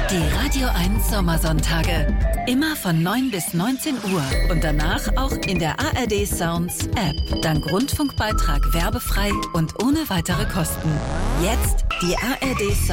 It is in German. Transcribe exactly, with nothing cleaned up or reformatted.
Die Radio eins Sommersonntage. Immer von neun bis neunzehn Uhr und danach auch in der A R D Sounds App. Dank Rundfunkbeitrag werbefrei und ohne weitere Kosten. Jetzt die A R D Sounds